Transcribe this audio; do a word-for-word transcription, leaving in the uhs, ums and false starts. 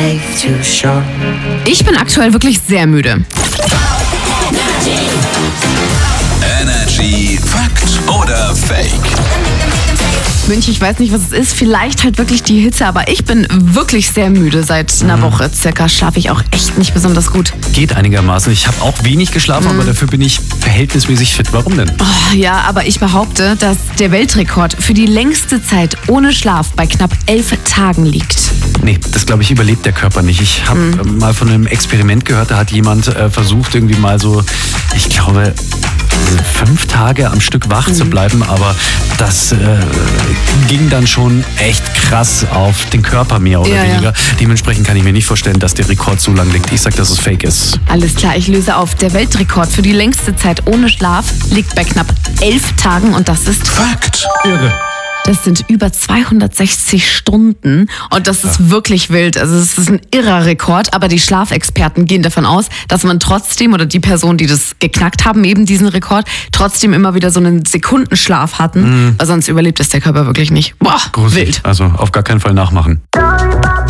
safe to shore. Ich bin aktuell wirklich sehr müde. Energy Fakt oder Fake? München, ich weiß nicht, was es ist. Vielleicht halt wirklich die Hitze, aber ich bin wirklich sehr müde. Seit einer Mhm. Woche circa schlafe ich auch echt nicht besonders gut. Geht einigermaßen. Ich habe auch wenig geschlafen, Mhm. aber dafür bin ich verhältnismäßig fit. Warum denn? Oh, ja, aber ich behaupte, dass der Weltrekord für die längste Zeit ohne Schlaf bei knapp elf Tagen liegt. Nee, das glaube ich überlebt der Körper nicht. Ich habe Mhm. mal von einem Experiment gehört, da hat jemand äh, versucht, irgendwie mal so, ich glaube, fünf Tage am Stück wach Mhm. zu bleiben, aber das äh, ging dann schon echt krass auf den Körper mehr oder Ja, weniger. ja. Dementsprechend kann ich mir nicht vorstellen, dass der Rekord so lang liegt. Ich sag, dass es fake ist. Alles klar, ich löse auf. Der Weltrekord für die längste Zeit ohne Schlaf liegt bei knapp elf Tagen und das ist Fakt. Irre. Das sind über zweihundertsechzig Stunden und das ist wirklich wild. Also es ist ein irrer Rekord, aber die Schlafexperten gehen davon aus, dass man trotzdem oder die Personen, die das geknackt haben, eben diesen Rekord, trotzdem immer wieder so einen Sekundenschlaf hatten, weil sonst überlebt es der Körper wirklich nicht. Boah, Gruselig. wild. Also auf gar keinen Fall nachmachen.